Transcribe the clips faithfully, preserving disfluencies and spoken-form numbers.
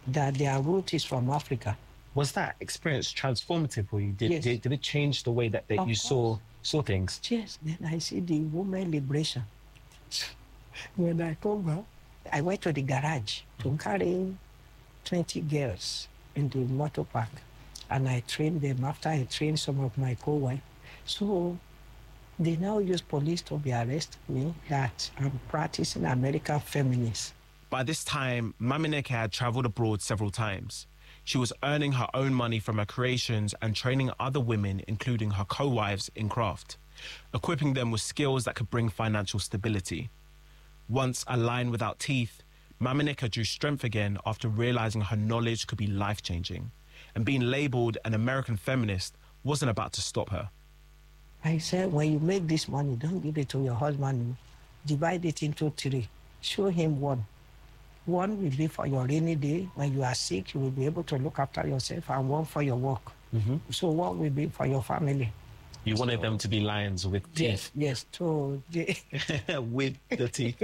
that their root is from Africa. Was that experience transformative for you? Did, Yes. did, did it change the way that, that Of you saw, course. saw things? Yes, then I see the women liberation. When I come back, I went to the garage to carry twenty girls in the motor park. And I trained them after I trained some of my co-wives. So they now use police to be arresting me that I'm practicing American feminist. By this time, Mamineke had travelled abroad several times. She was earning her own money from her creations and training other women, including her co-wives, in craft, equipping them with skills that could bring financial stability. Once a lion without teeth, Mamineke drew strength again after realising her knowledge could be life-changing, and being labelled an American feminist wasn't about to stop her. I said, when you make this money, don't give it to your husband. Divide it into three. Show him one. One will be for your rainy day. When you are sick, you will be able to look after yourself, and one for your work. Mm-hmm. So one will be for your family. You wanted so, them to be lions with teeth. Yes, yes. So they with the teeth.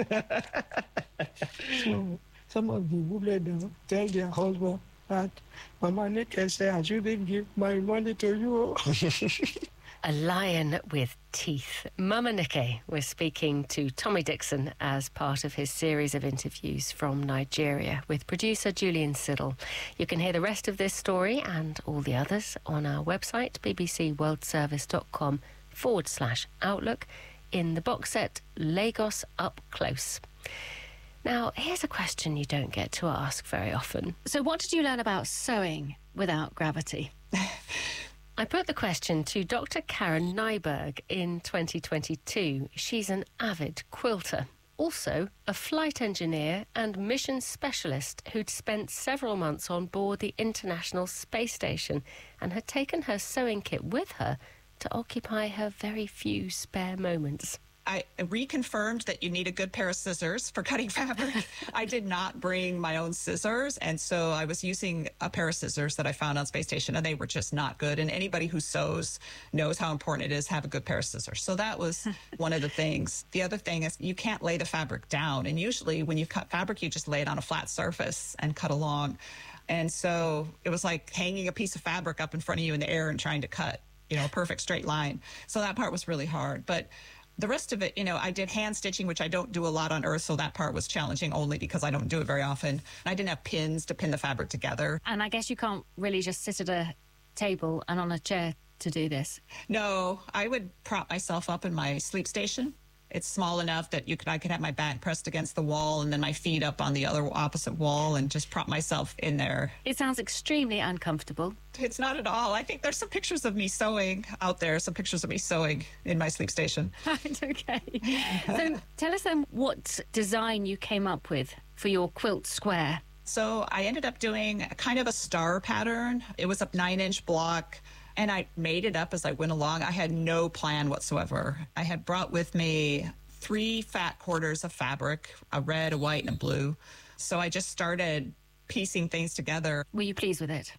So some of the women tell their husband that Mama Neke say I shouldn't give my money to you. A lion with teeth. Mamineke was speaking to Tommy Dixon as part of his series of interviews from Nigeria with producer Julian Siddle. You can hear the rest of this story and all the others on our website, bbcworldservice.com forward slash outlook, in the box set Lagos Up Close. Now, here's a question you don't get to ask very often. So what did you learn about sewing without gravity? I put the question to Doctor Karen Nyberg in twenty twenty-two. She's an avid quilter, also a flight engineer and mission specialist who'd spent several months on board the International Space Station and had taken her sewing kit with her to occupy her very few spare moments. I reconfirmed that you need a good pair of scissors for cutting fabric. I did not bring my own scissors, and so I was using a pair of scissors that I found on Space Station, and they were just not good. And anybody who sews knows how important it is to have a good pair of scissors. So that was one of the things. The other thing is you can't lay the fabric down, and usually when you cut fabric, you just lay it on a flat surface and cut along. And so it was like hanging a piece of fabric up in front of you in the air and trying to cut, you know, a perfect straight line. So that part was really hard. But the rest of it, you know, I did hand stitching, which I don't do a lot on Earth, so that part was challenging only because I don't do it very often. I didn't have pins to pin the fabric together. And I guess you can't really just sit at a table and on a chair to do this. No, I would prop myself up in my sleep station. It's small enough that you could I could have my back pressed against the wall and then my feet up on the other opposite wall and just prop myself in there. It sounds extremely uncomfortable. It's not at all. I think there's some pictures of me sewing out there, some pictures of me sewing in my sleep station. Right, okay. So tell us then what design you came up with for your quilt square. So I ended up doing kind of a star pattern. It was a nine-inch block. And I made it up as I went along. I had no plan whatsoever. I had brought with me three fat quarters of fabric, a red, a white, and a blue. So I just started piecing things together. Were you pleased with it?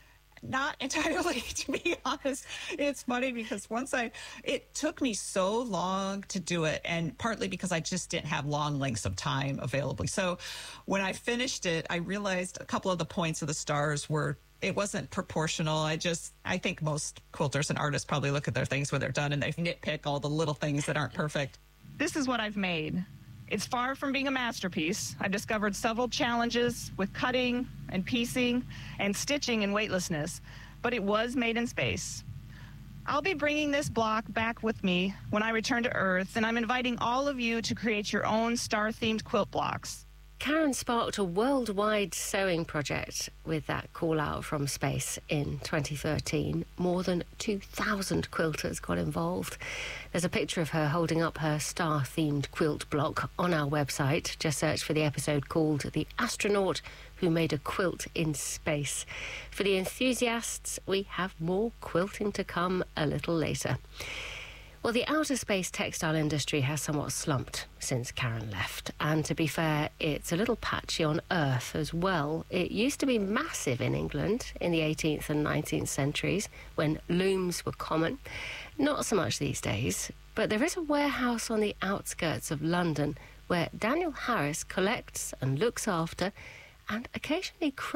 Not entirely, to be honest. It's funny because once I, it took me so long to do it, and partly because I just didn't have long lengths of time available. So when I finished it, I realized a couple of the points of the stars were, it wasn't proportional. I just, I think most quilters and artists probably look at their things when they're done and they nitpick all the little things that aren't perfect. This is what I've made. It's far from being a masterpiece. I've discovered several challenges with cutting and piecing and stitching and weightlessness, but it was made in space. I'll be bringing this block back with me when I return to Earth, and I'm inviting all of you to create your own star-themed quilt blocks. Karen sparked a worldwide sewing project with that call out from space in twenty thirteen. More than two thousand quilters got involved. There's a picture of her holding up her star-themed quilt block on our website. Just search for the episode called The Astronaut Who Made a Quilt in Space. For the enthusiasts, we have more quilting to come a little later. Well, the outer space textile industry has somewhat slumped since Karen left. And to be fair, it's a little patchy on Earth as well. It used to be massive in England in the eighteenth and nineteenth centuries when looms were common. Not so much these days, but there is a warehouse on the outskirts of London where Daniel Harris collects and looks after and occasionally